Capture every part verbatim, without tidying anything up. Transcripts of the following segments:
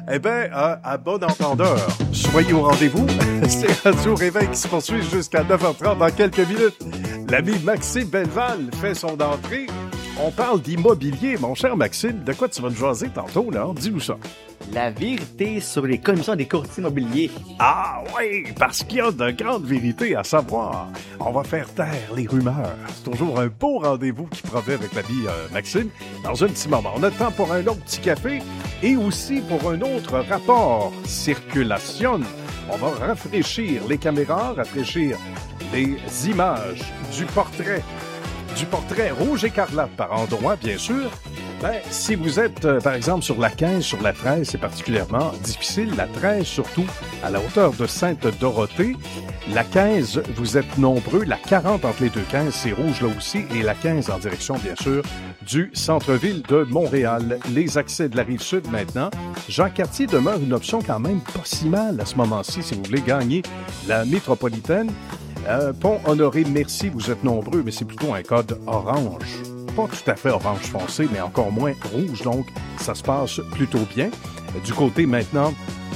Eh bien, à, à bon entendeur, soyez au rendez-vous. C'est Radio Réveil qui se poursuit jusqu'à neuf heures trente dans quelques minutes. L'ami Maxime Belleval fait son entrée. On parle d'immobilier, mon cher Maxime. De quoi tu vas nous jaser tantôt, là? Dis-nous ça. La vérité sur les commissions des courtiers immobiliers. Ah oui, parce qu'il y a de grandes vérités à savoir. On va faire taire les rumeurs. C'est toujours un beau rendez-vous qui promet avec l'ami euh, Maxime. Dans un petit moment, on a le temps pour un autre petit café et aussi pour un autre rapport circulation. On va rafraîchir les caméras, rafraîchir les images du portrait. Du portrait rouge écarlate par endroits, bien sûr. Ben, si vous êtes, euh, par exemple, sur la quinze, sur la treize, c'est particulièrement difficile. La treize, surtout, à la hauteur de Sainte-Dorothée. La quinze, vous êtes nombreux. La quarante, entre les deux quinze, c'est rouge là aussi. Et la quinze, en direction, bien sûr, du centre-ville de Montréal. Les accès de la Rive-Sud, maintenant. Jean-Cartier demeure une option quand même pas si mal à ce moment-ci, si vous voulez gagner la métropolitaine. Euh, Pont Honoré-Merci, vous êtes nombreux, mais c'est plutôt un code orange. Pas tout à fait orange foncé, mais encore moins rouge, donc ça se passe plutôt bien. Du côté maintenant,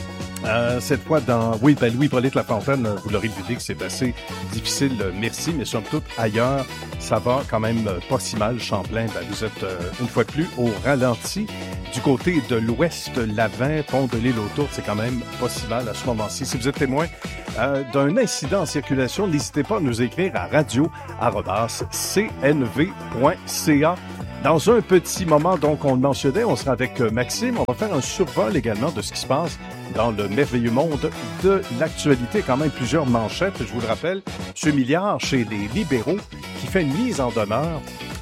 euh, cette fois dans... Oui, ben Louis-Hippolyte Lafontaine, vous l'aurez deviné que c'est assez difficile, merci, mais somme toute, ailleurs, ça va quand même pas si mal. Champlain, ben, vous êtes euh, une fois de plus au ralenti. Du côté de l'ouest, Lavin, Pont de l'Île aux Tourtes, c'est quand même pas si mal à ce moment-ci. Si vous êtes témoin euh, d'un incident en circulation, n'hésitez pas à nous écrire à radio arobase c n v point c a. Dans un petit moment, donc, on le mentionnait, on sera avec Maxime. On va faire un survol également de ce qui se passe dans le merveilleux monde de l'actualité. Quand même plusieurs manchettes, je vous le rappelle. M. Milliard, chez les libéraux, qui fait une mise en demeure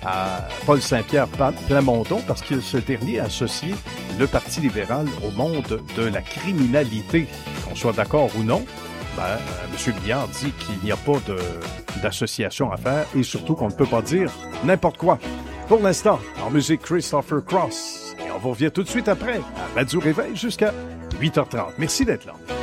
à Paul Saint-Pierre Plamondon parce que ce dernier a associé le Parti libéral au monde de la criminalité. Qu'on soit d'accord ou non, ben, euh, M. Milliard dit qu'il n'y a pas de, d'association à faire et surtout qu'on ne peut pas dire n'importe quoi. Pour l'instant, en musique, Christopher Cross. Et on vous revient tout de suite après à Radio Réveil jusqu'à huit heures trente. Merci d'être là.